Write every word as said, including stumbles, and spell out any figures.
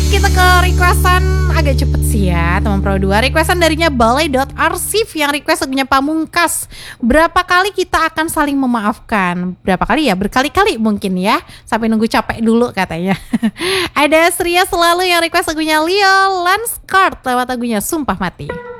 Kita ke requestan agak cepet sih ya teman Pro dua. Requestan darinya balai.arsif yang request lagunya Pamungkas. Berapa kali kita akan saling memaafkan? Berapa kali ya? Berkali-kali mungkin ya. Sampai nunggu capek dulu katanya. Ada Sria selalu yang request lagunya Leo Lanskart lewat lagunya Sumpah Mati.